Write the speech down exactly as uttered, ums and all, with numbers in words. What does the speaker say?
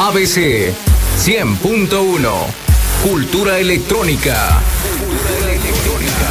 A B C cien punto uno. Cultura electrónica. Cultura electrónica.